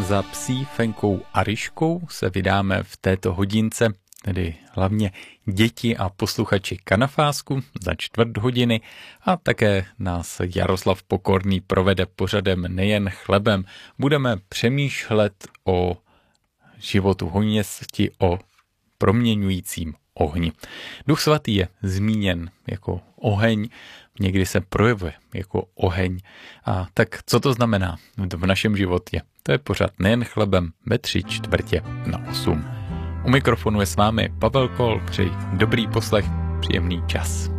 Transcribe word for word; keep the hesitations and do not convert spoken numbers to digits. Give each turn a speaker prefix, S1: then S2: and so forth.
S1: Za psí Fenkou a Ryškou se vydáme v této hodince, tedy hlavně děti a posluchači Kanafásku za čtvrt hodiny a také nás Jaroslav Pokorný provede pořadem Nejen chlebem. Budeme přemýšlet o životu hojnosti, o proměňujícím ohni. Duch svatý je zmíněn jako oheň, někdy se projevuje jako oheň. A tak co to znamená v našem životě? To je pořád Nejen chlebem ve tři čtvrtě na osm. U mikrofonu je s vámi Pavel Kol, přeji dobrý poslech, příjemný čas.